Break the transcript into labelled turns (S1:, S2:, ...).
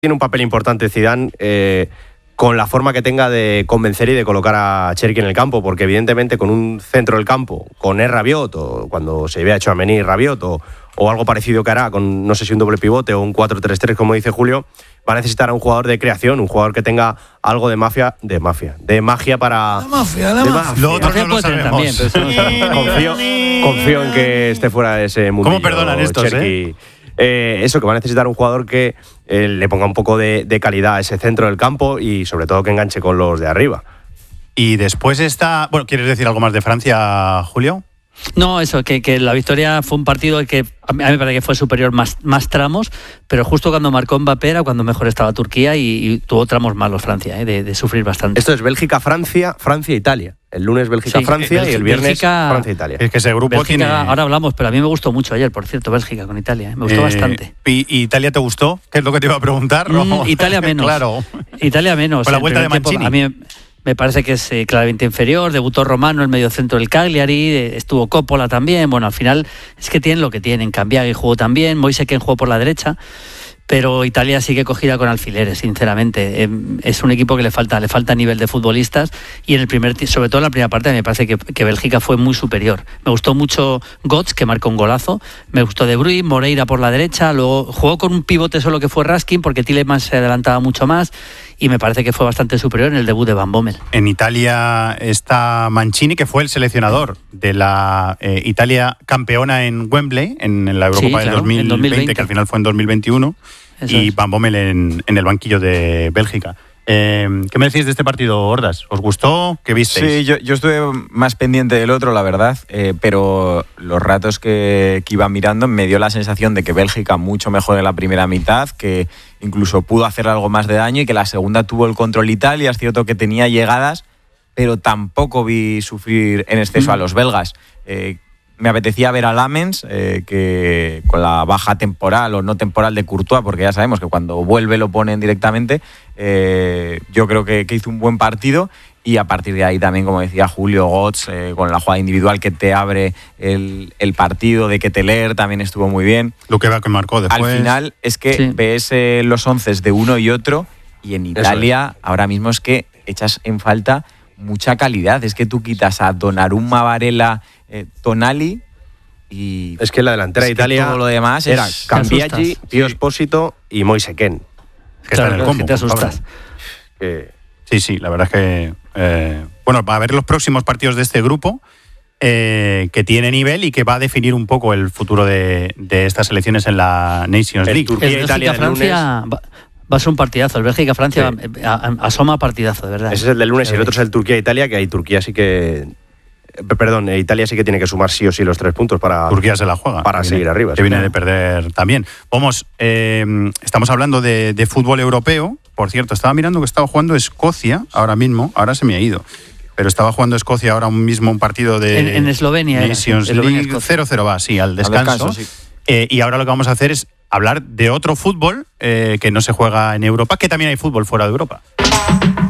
S1: tiene un papel importante Zidane con la forma que tenga de convencer y de colocar a Cherki en el campo, porque evidentemente con un centro del campo, con Rabiot, o cuando se vea Tchouaméni y Rabiot, o algo parecido que hará con, no sé si un doble pivote o un 4-3-3, como dice Julio, va a necesitar a un jugador de creación, un jugador que tenga algo de magia para...
S2: La mafia.
S3: Lo otro no lo sabemos.
S1: Confío en que esté fuera de ese mundillo.
S3: ¿Cómo perdonan estos,
S1: Cherki. Eso, que va a necesitar un jugador que le ponga un poco de calidad a ese centro del campo y sobre todo que enganche con los de arriba.
S3: Y después está... Bueno, ¿quieres decir algo más de Francia, Julio?
S4: No, eso, que la victoria fue un partido que a mí me parece que fue superior más tramos, pero justo cuando marcó Mbappé era cuando mejor estaba Turquía y tuvo tramos malos Francia, de sufrir bastante.
S1: Esto es Bélgica-Francia, Francia-Italia. El lunes Bélgica-Francia y el viernes Francia-Italia.
S3: Es que ese grupo
S4: Bélgica,
S3: tiene...
S4: Ahora hablamos, pero a mí me gustó mucho ayer, por cierto, Bélgica con Italia. Me gustó bastante.
S3: ¿Y Italia te gustó? ¿Qué es lo que te iba a preguntar? ¿No?
S4: Italia menos.
S3: Claro.
S4: Italia menos.
S3: Con la vuelta de Mancini.
S4: Tiempo, a mí me parece que es claramente inferior. Debutó Romano, el mediocentro del Cagliari, estuvo Coppola también. Bueno, al final es que tienen lo que tienen. Cambiaghi jugó también, Moise Kean jugó por la derecha. Pero Italia sigue cogida con alfileres, sinceramente. Es un equipo que le falta nivel de futbolistas y sobre todo en la primera parte me parece que Bélgica fue muy superior. Me gustó mucho Götze, que marcó un golazo, me gustó De Bruyne, Moreira por la derecha, luego jugó con un pivote solo que fue Raskin porque Tielemans se adelantaba mucho más y me parece que fue bastante superior en el debut de Van Bommel.
S3: En Italia está Mancini, que fue el seleccionador de la Italia campeona en Wembley, en la Eurocopa del 2020, que al final fue en 2021. Eso y Van Bommel en el banquillo de Bélgica. ¿Qué me decís de este partido, Ordas? ¿Os gustó? ¿Qué visteis?
S5: Sí, yo estuve más pendiente del otro, la verdad, pero los ratos que iba mirando me dio la sensación de que Bélgica mucho mejor en la primera mitad, que incluso pudo hacer algo más de daño y que la segunda tuvo el control Italia. Es cierto que tenía llegadas, pero tampoco vi sufrir en exceso a los belgas. Me apetecía ver a Lamens, que con la baja temporal o no temporal de Courtois, porque ya sabemos que cuando vuelve lo ponen directamente. Yo creo que hizo un buen partido y a partir de ahí también, como decía Julio, Götze, con la jugada individual que te abre el partido, de Ketelaere también estuvo muy bien.
S3: Lo que marcó después.
S5: Al final es que ves los onces de uno y otro y en Italia ahora mismo es que echas en falta mucha calidad. Es que tú quitas a Donnarumma, Varela, Tonali y...
S1: Es que la delantera de Italia
S5: todo lo demás
S1: era Cambiaghi, Pio Esposito y Moise Kean.
S3: Que está en el combo.
S4: Te asustas.
S3: Sí, la verdad es que... bueno, va a ver los próximos partidos de este grupo, que tiene nivel y que va a definir un poco el futuro de estas selecciones en la Nations League.
S4: Turquía-Italia Francia va a ser un partidazo. El Bélgica-Francia asoma partidazo, de verdad.
S1: Ese es el del lunes y el otro es el Turquía-Italia, que ahí Turquía sí que... Perdón, Italia sí que tiene que sumar sí o sí los 3 puntos para...
S3: Turquía se la juega.
S1: Para seguir arriba.
S3: Que viene de perder también. Vamos, estamos hablando de fútbol europeo. Por cierto, estaba mirando que estaba jugando Escocia ahora mismo. Ahora se me ha ido. Pero estaba jugando Escocia ahora mismo un partido de...
S4: En Eslovenia.
S3: Nations League 0-0 va, sí, al descanso. Sí. Y ahora lo que vamos a hacer es hablar de otro fútbol que no se juega en Europa, que también hay fútbol fuera de Europa.